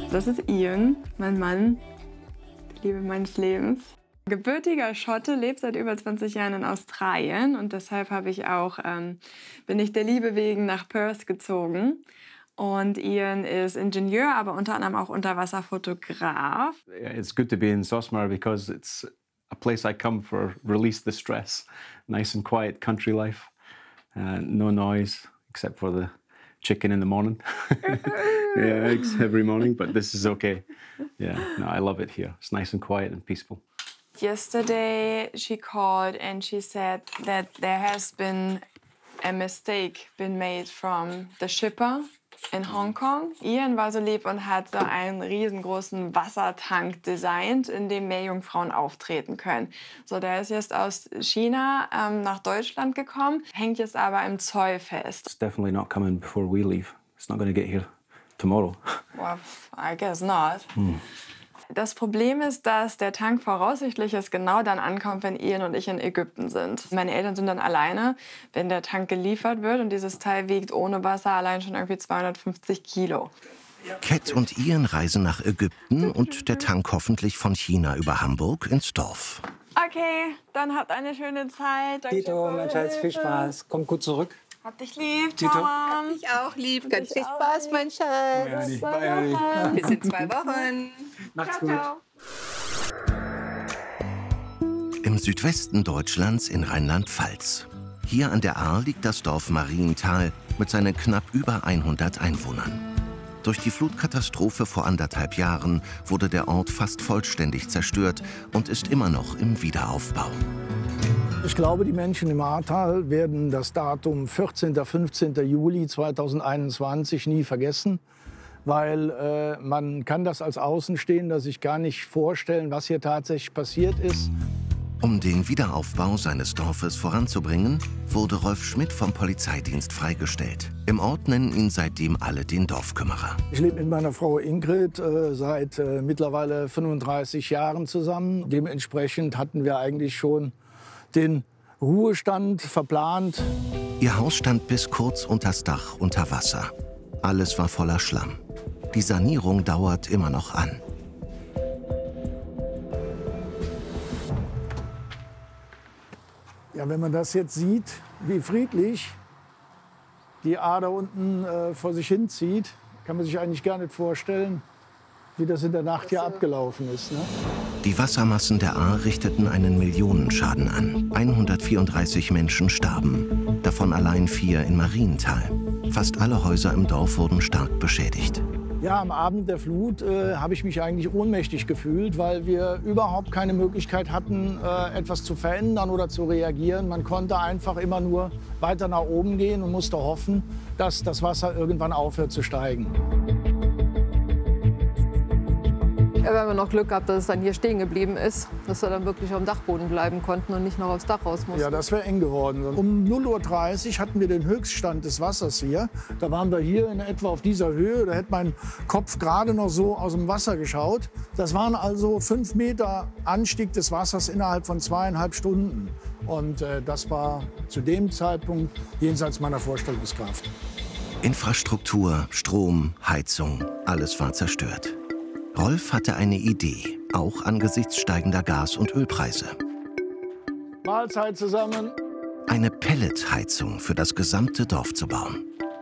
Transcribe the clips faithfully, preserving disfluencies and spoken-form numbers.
Das ist Ian, mein Mann, die Liebe meines Lebens. Gebürtiger Schotte, lebt seit über zwanzig Jahren in Australien und deshalb habe ich auch, ähm, bin ich der Liebe wegen nach Perth gezogen. Und Ian ist Ingenieur, aber unter anderem auch Unterwasserfotograf. It's good to be in Sosmar because it's a place I come for release the stress. Nice and quiet country life, uh, no noise except for the chicken in the morning. Yeah, eggs every morning, but this is okay. Yeah, no, I love it here. It's nice and quiet and peaceful. Yesterday she called and she said that there has been a mistake been made from the shipper in Hong Kong. Ian war so lieb und hat so einen riesengroßen Wassertank designt, in dem Meerjungfrauen auftreten können. So, der ist jetzt aus China ähm, nach Deutschland gekommen, hängt jetzt aber im Zoll fest. It's definitely not coming before we leave. It's not going to get here tomorrow. Well, I guess not. Hm. Das Problem ist, dass der Tank voraussichtlich erst genau dann ankommt, wenn Ian und ich in Ägypten sind. Meine Eltern sind dann alleine, wenn der Tank geliefert wird. Und dieses Teil wiegt ohne Wasser allein schon irgendwie zweihundertfünfzig Kilo. Cat und Ian reisen nach Ägypten und der Tank hoffentlich von China über Hamburg ins Dorf. Okay, dann habt eine schöne Zeit. Danke. Tito, mein Schatz, viel Spaß. Komm gut zurück. Hab dich lieb, Tito. Tom. Hab dich auch lieb. Ganz viel Spaß, mein Schatz. Bye, Bis in zwei Wochen. Macht's Ciao, gut. ciao. Im Südwesten Deutschlands in Rheinland-Pfalz. Hier an der Ahr liegt das Dorf Marienthal mit seinen knapp über hundert Einwohnern. Durch die Flutkatastrophe vor anderthalb Jahren wurde der Ort fast vollständig zerstört und ist immer noch im Wiederaufbau. Ich glaube, die Menschen im Ahrtal werden das Datum vierzehnten fünfzehnten Juli zweitausendeinundzwanzig nie vergessen, weil äh, man kann das als Außenstehender sich gar nicht vorstellen, was hier tatsächlich passiert ist. Um den Wiederaufbau seines Dorfes voranzubringen, wurde Rolf Schmidt vom Polizeidienst freigestellt. Im Ort nennen ihn seitdem alle den Dorfkümmerer. Ich lebe mit meiner Frau Ingrid äh, seit äh, mittlerweile fünfunddreißig Jahren zusammen. Dementsprechend hatten wir eigentlich schon den Ruhestand verplant. Ihr Haus stand bis kurz unters Dach unter Wasser. Alles war voller Schlamm. Die Sanierung dauert immer noch an. Ja, wenn man das jetzt sieht, wie friedlich die Ahr da unten äh, vor sich hinzieht, kann man sich eigentlich gar nicht vorstellen, wie das in der Nacht hier abgelaufen ist. Ne? Die Wassermassen der Ahr richteten einen Millionenschaden an. hundertvierunddreißig Menschen starben, davon allein vier in Marienthal. Fast alle Häuser im Dorf wurden stark beschädigt. Ja, am Abend der Flut äh, habe ich mich eigentlich ohnmächtig gefühlt, weil wir überhaupt keine Möglichkeit hatten, äh, etwas zu verändern oder zu reagieren. Man konnte einfach immer nur weiter nach oben gehen und musste hoffen, dass das Wasser irgendwann aufhört zu steigen. Ja, wir haben noch Glück gehabt, dass es dann hier stehen geblieben ist, dass wir dann wirklich auf dem Dachboden bleiben konnten und nicht noch aufs Dach raus mussten. Ja, das wäre eng geworden. Um null Uhr dreißig hatten wir den Höchststand des Wassers hier. Da waren wir hier in etwa auf dieser Höhe. Da hätte mein Kopf gerade noch so aus dem Wasser geschaut. Das waren also fünf Meter Anstieg des Wassers innerhalb von zweieinhalb Stunden. Und äh, das war zu dem Zeitpunkt jenseits meiner Vorstellungskraft. Infrastruktur, Strom, Heizung, alles war zerstört. Rolf hatte eine Idee, auch angesichts steigender Gas- und Ölpreise. Mahlzeit zusammen. Eine Pelletheizung für das gesamte Dorf zu bauen.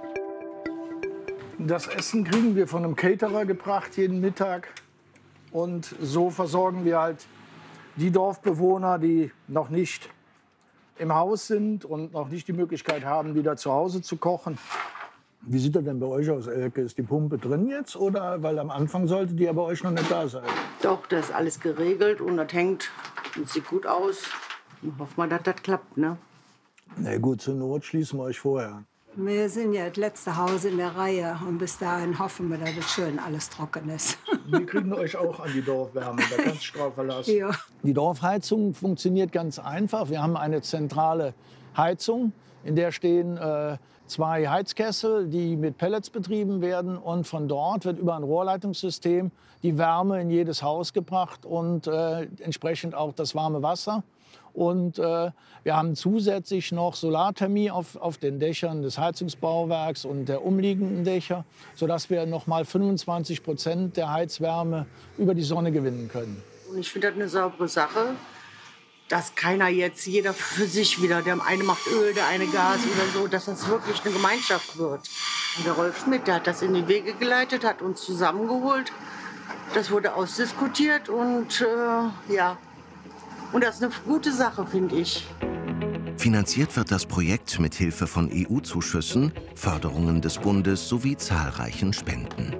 Das Essen kriegen wir von einem Caterer gebracht jeden Mittag. Und so versorgen wir halt die Dorfbewohner, die noch nicht im Haus sind und noch nicht die Möglichkeit haben, wieder zu Hause zu kochen. Wie sieht das denn bei euch aus, Elke? Ist die Pumpe drin jetzt? Oder, weil am Anfang sollte die ja bei euch noch nicht da sein. Doch, das ist alles geregelt und das hängt und sieht gut aus. Und hoffen wir, dass das klappt, ne? Na gut, zur Not schließen wir euch vorher. Wir sind ja das letzte Haus in der Reihe und bis dahin hoffen wir, dass es schön alles trocken ist. Wir kriegen euch auch an die Dorfwärme, da kannst du dich drauf verlassen. Ja. Die Dorfheizung funktioniert ganz einfach. Wir haben eine zentrale Heizung, in der stehen äh, zwei Heizkessel, die mit Pellets betrieben werden. Und von dort wird über ein Rohrleitungssystem die Wärme in jedes Haus gebracht und äh, entsprechend auch das warme Wasser. Und äh, wir haben zusätzlich noch Solarthermie auf, auf den Dächern des Heizungsbauwerks und der umliegenden Dächer, sodass wir noch mal fünfundzwanzig Prozent der Heizwärme über die Sonne gewinnen können. Und ich finde das eine saubere Sache, dass keiner jetzt, jeder für sich wieder, der eine macht Öl, der eine Gas oder so, dass das wirklich eine Gemeinschaft wird. Und der Rolf Schmidt, der hat das in die Wege geleitet, hat uns zusammengeholt. Das wurde ausdiskutiert und äh, ja, und das ist eine gute Sache, finde ich. Finanziert wird das Projekt mit Hilfe von E U-Zuschüssen, Förderungen des Bundes sowie zahlreichen Spenden.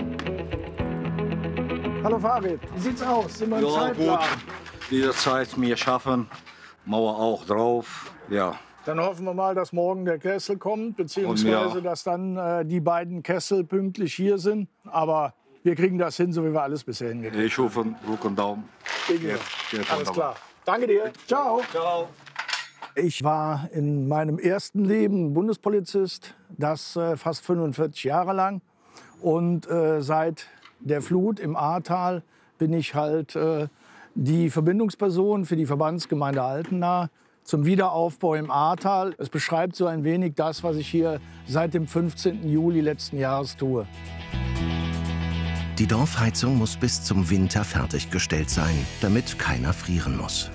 Hallo Farid, wie sieht's aus? Sind wir im Ja, Zeitplan? gut. Diese Zeit mir schaffen, Mauer auch drauf, ja. Dann hoffen wir mal, dass morgen der Kessel kommt, beziehungsweise ja. dass dann äh, die beiden Kessel pünktlich hier sind. Aber wir kriegen das hin, so wie wir alles bisher hingekriegt haben. Ich hoffe, Druck und Daumen. Geht, Geht, geht alles wunderbar. klar. Danke dir. Ciao. Ciao. Ich war in meinem ersten Leben Bundespolizist, das äh, fast fünfundvierzig Jahre lang. Und äh, seit der Flut im Ahrtal bin ich halt äh, die Verbindungsperson für die Verbandsgemeinde Altena zum Wiederaufbau im Ahrtal. Es beschreibt so ein wenig das, was ich hier seit dem fünfzehnten Juli letzten Jahres tue. Die Dorfheizung muss bis zum Winter fertiggestellt sein, damit keiner frieren muss.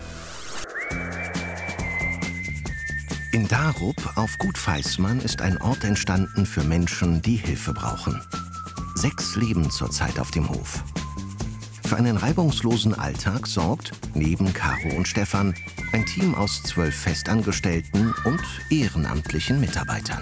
In Darup auf Gut Feismann ist ein Ort entstanden für Menschen, die Hilfe brauchen. Sechs leben zurzeit auf dem Hof. Für einen reibungslosen Alltag sorgt, neben Caro und Stefan, ein Team aus zwölf Festangestellten und ehrenamtlichen Mitarbeitern.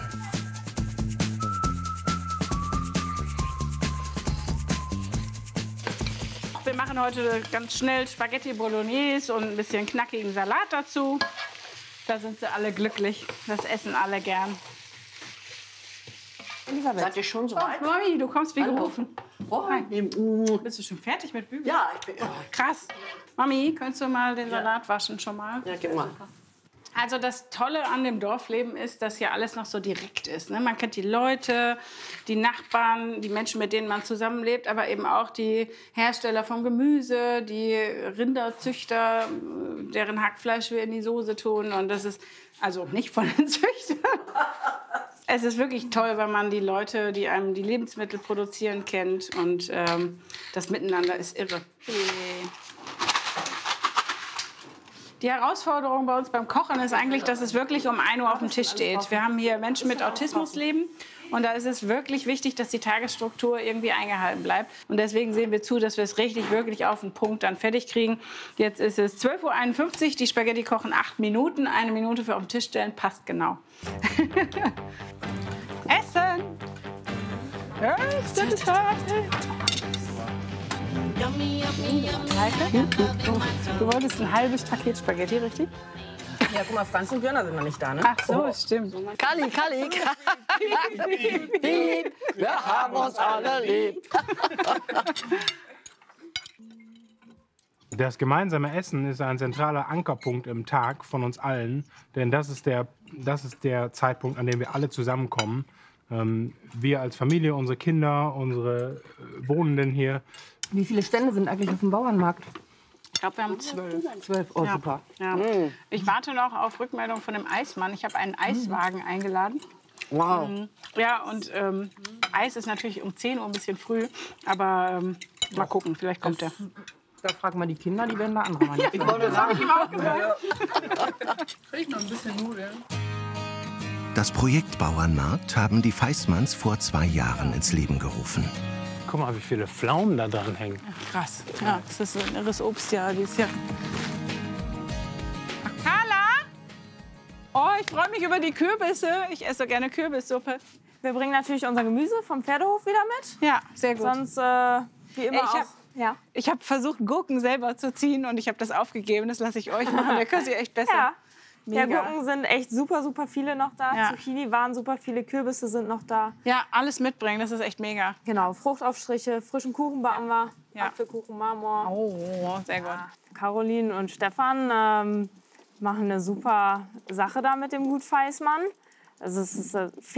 Wir machen heute ganz schnell Spaghetti Bolognese und ein bisschen knackigen Salat dazu. Da sind sie alle glücklich. Das essen alle gern. Elisabeth. Seid ihr schon so weit? Oh, Mami, du kommst wie Hallo. gerufen. Oh, Hi. Bist du schon fertig mit Bügeln? ja, ich bin. Krass. Mami, könntest du mal den Salat waschen schon mal? Ja, gib mal. Also das Tolle an dem Dorfleben ist, dass hier alles noch so direkt ist. Ne? Man kennt die Leute, die Nachbarn, die Menschen, mit denen man zusammenlebt, aber eben auch die Hersteller vom Gemüse, die Rinderzüchter, deren Hackfleisch wir in die Soße tun. Und das ist also nicht von den Züchtern. Es ist wirklich toll, wenn man die Leute, die einem die Lebensmittel produzieren, kennt. Und ähm, das Miteinander ist irre. Die Herausforderung bei uns beim Kochen ist eigentlich, dass es wirklich um ein Uhr auf dem Tisch steht. Wir haben hier Menschen mit Autismus leben und da ist es wirklich wichtig, dass die Tagesstruktur irgendwie eingehalten bleibt. Und deswegen sehen wir zu, dass wir es richtig, wirklich auf den Punkt dann fertig kriegen. Jetzt ist es zwölf Uhr einundfünfzig, die Spaghetti kochen acht Minuten. Eine Minute für auf den Tisch stellen, passt genau. Essen! Essen ist fertig. Du wolltest ein halbes Paket Spaghetti, richtig? Ja, guck mal, Franz und Björn sind noch nicht da, ne? Ach so, stimmt. Kalli, Kalli, Kalli. Wir haben uns alle lieb. Das gemeinsame Essen ist ein zentraler Ankerpunkt im Tag von uns allen. Denn das ist der, das ist der Zeitpunkt, an dem wir alle zusammenkommen. Ähm, wir als Familie, unsere Kinder, unsere äh, Wohnenden hier. Wie viele Stände sind eigentlich auf dem Bauernmarkt? Ich glaube, wir haben zwölf. Zwölf, oh Ja. super. Ja. Ich warte noch auf Rückmeldung von dem Eismann. Ich habe einen Eiswagen eingeladen. Wow. Mhm. Ja, und ähm, Eis ist natürlich um zehn Uhr ein bisschen früh. Aber ähm, mal gucken, vielleicht kommt der. Da fragen wir die Kinder, die werden da andere Mann. Ja, das habe ich ihm auch gesagt. Krieg noch ein bisschen Nudeln. Das Projekt Bauernmarkt haben die Feismanns vor zwei Jahren ins Leben gerufen. Guck mal, wie viele Pflaumen da dran hängen. Krass. Ja, das ist so ein irres Obstjahr dieses Jahr. Carla? Oh, ich freue mich über die Kürbisse. Ich esse so gerne Kürbissuppe. Wir bringen natürlich unser Gemüse vom Pferdehof wieder mit. Ja, sehr gut. Sonst, äh, wie immer, Ich auch. hab- Ja. Ich habe versucht, Gurken selber zu ziehen und ich habe das aufgegeben. Das lasse ich euch machen. Da könnt ihr echt besser. Ja. Ja, Mega. Gurken sind echt super, super viele noch da. Ja. Zucchini waren super viele, Kürbisse sind noch da. Ja, alles mitbringen. Das ist echt mega. Genau, Fruchtaufstriche, frischen Kuchen backen wir. Ja. Apfelkuchen, Marmor. Oh, sehr gut. Caroline und Stefan ähm, machen eine super Sache da mit dem Gut Feismann. Also es ist äh,